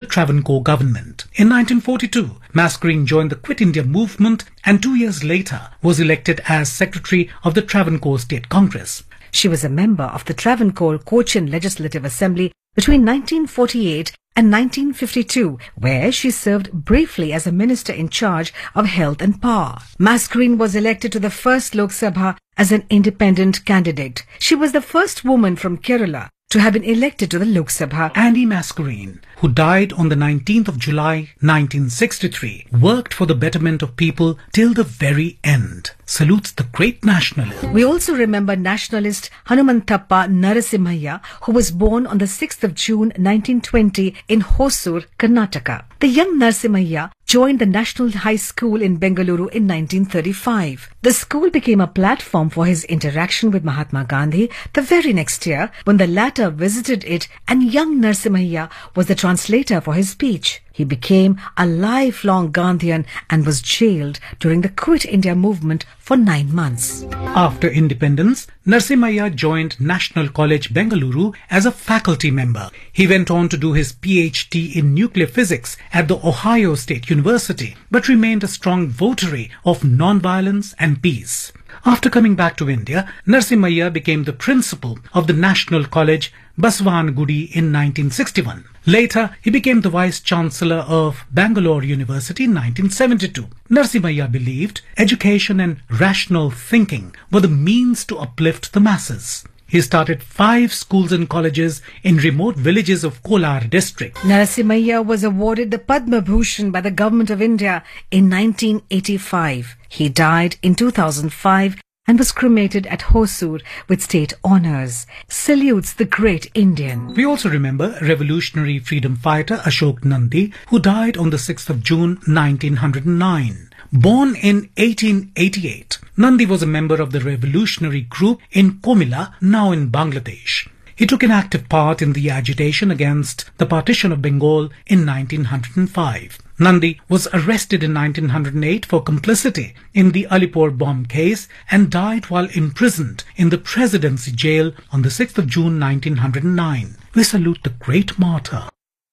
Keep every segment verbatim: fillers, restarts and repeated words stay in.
Travancore government. In nineteen forty-two, Mascarene joined the Quit India movement and two years later was elected as Secretary of the Travancore State Congress. She was a member of the Travancore Cochin Legislative Assembly between nineteen forty-eight and nineteen fifty-two, where she served briefly as a minister in charge of health and power. Mascarene was elected to the first Lok Sabha as an independent candidate. She was the first woman from Kerala to have been elected to the Lok Sabha. Annie Mascarene, who died on the nineteenth of July nineteen sixty-three, worked for the betterment of people till the very end. Salutes the great nationalist. We also remember nationalist Hanumantappa Narasimhaya, who was born on the sixth of June nineteen twenty in Hosur, Karnataka. The young Narasimhaya joined the National High School in Bengaluru in nineteen thirty-five. The school became a platform for his interaction with Mahatma Gandhi the very next year when the latter visited it, and young Narasimhaya was the translator for his speech. He became a lifelong Gandhian and was jailed during the Quit India movement for nine months. After independence, Narasimhaya joined National College, Bengaluru as a faculty member. He went on to do his P H D in nuclear physics at the Ohio State University, but remained a strong votary of non-violence and peace. After coming back to India, Narasimhaya became the principal of the National College, Basavangudi, in nineteen sixty-one. Later, he became the Vice-Chancellor of Bangalore University in nineteen seventy-two. Narasimhaya believed education and rational thinking were the means to uplift the masses. He started five schools and colleges in remote villages of Kolar district. Narasimhaya was awarded the Padma Bhushan by the Government of India in nineteen eighty-five. He died in two thousand five and was cremated at Hosur with state honours. Salutes the great Indian. We also remember revolutionary freedom fighter Ashok Nandi, who died on the sixth of June nineteen oh nine. Born in eighteen eighty-eight, Nandi was a member of the revolutionary group in Komila, now in Bangladesh. He took an active part in the agitation against the partition of Bengal in nineteen oh five. Nandi was arrested in nineteen oh eight for complicity in the Alipore bomb case and died while imprisoned in the Presidency jail on the sixth of June nineteen oh nine. We salute the great martyr.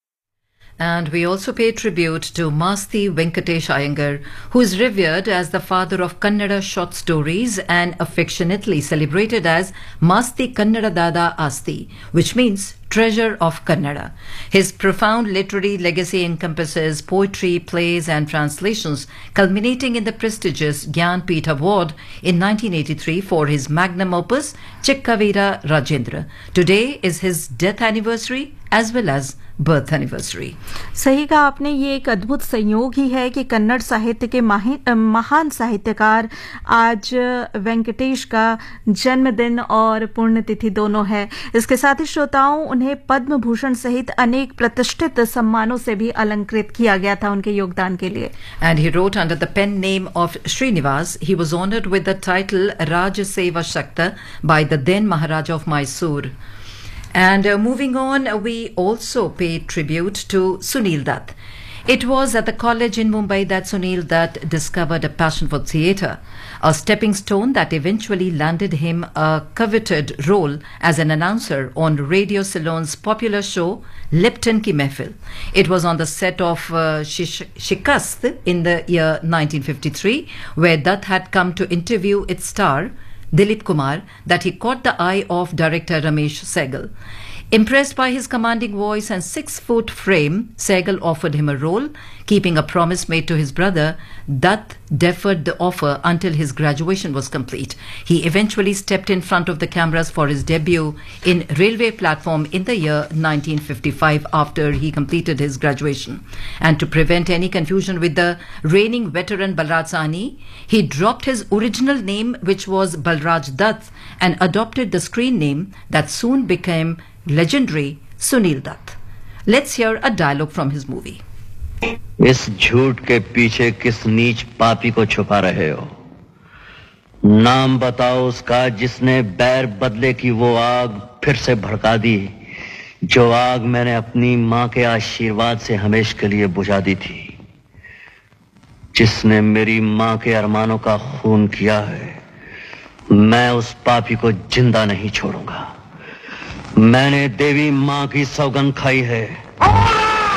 And we also pay tribute to Masti Venkatesh Iyengar, who is revered as the father of Kannada short stories and affectionately celebrated as Masti Kannada Dada Asti, which means treasure of Kannada. His profound literary legacy encompasses poetry, plays and translations, culminating in the prestigious Gyanpith Award in nineteen eighty-three for his magnum opus Chikkavira Rajendra. Today is his death anniversary as well as birth anniversary. सही कहा आपने. ये एक अद्भुत संयोग ही है कि कन्नड़ साहित्य के महान साहित्यकार आज वेंकटेश का जन्मदिन और पुण्यतिथि दोनों है. इसके साथ ही श्रोताओं, उन्हें पद्म भूषण सहित अनेक प्रतिष्ठित सम्मानों से भी अलंकृत किया गया था उनके योगदान के लिए. And he wrote under the pen name of Srinivas. He was honored with the title Raj Seva Shakta by the then Maharaja of Mysore. And uh, moving on, uh, we also pay tribute to Sunil Dutt. It was at the college in Mumbai that Sunil Dutt discovered a passion for theatre, a stepping stone that eventually landed him a coveted role as an announcer on Radio Ceylon's popular show Lipton Ki Mehfil. It was on the set of uh, Shish- Shikast in the year nineteen fifty-three, where Dutt had come to interview its star, Dilip Kumar, that he caught the eye of director Ramesh Sehgal. Impressed by his commanding voice and six-foot frame, Sehgal offered him a role. Keeping a promise made to his brother, Dutt deferred the offer until his graduation was complete. He eventually stepped in front of the cameras for his debut in Railway Platform in the year nineteen fifty-five after he completed his graduation. And to prevent any confusion with the reigning veteran Balraj Sahni, he dropped his original name, which was Balraj Dutt, and adopted the screen name that soon became legendary Sunil Dutt. Let's hear a dialogue from his movie. इस झूठ के पीछे किस नीच पापी को छुपा रहे हो? नाम बताओ उसका जिसने बैर बदले की वो आग फिर से भड़का दी, जो आग मैंने अपनी मां के आशीर्वाद से हमेशा के लिए बुझा दी थी, जिसने मेरी मां के अरमानों का खून किया है. मैं उस पापी को जिंदा नहीं छोड़ूंगा. मैंने देवी मां की सौगंध खाई है.